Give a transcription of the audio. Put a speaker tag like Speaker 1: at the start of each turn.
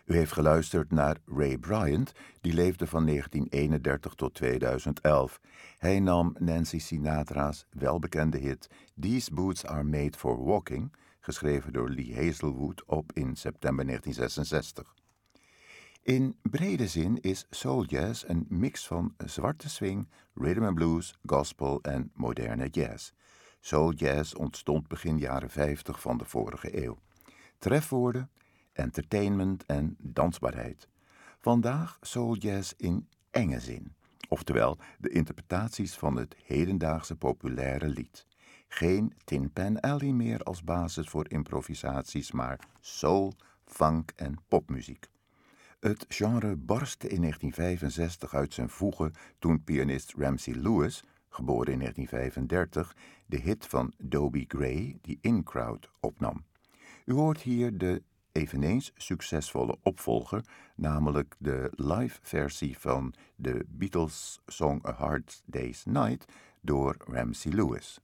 Speaker 1: U heeft geluisterd naar Ray Bryant, die leefde van 1931 tot 2011. Hij nam Nancy Sinatra's welbekende hit These Boots Are Made for Walking, geschreven door Lee Hazelwood, op in september 1966. In brede zin is soul jazz een mix van zwarte swing, rhythm and blues, gospel en moderne jazz. Soul jazz ontstond begin jaren 50 van de vorige eeuw. Trefwoorden, entertainment en dansbaarheid. Vandaag soul jazz in enge zin, oftewel de interpretaties van het hedendaagse populaire lied. Geen Tin Pan Alley meer als basis voor improvisaties, maar soul, funk en popmuziek. Het genre barstte in 1965 uit zijn voegen toen pianist Ramsey Lewis, geboren in 1935, de hit van Dobie Gray, The In Crowd, opnam. U hoort hier de eveneens succesvolle opvolger, namelijk de live versie van de Beatles-song A Hard Day's Night door Ramsey Lewis.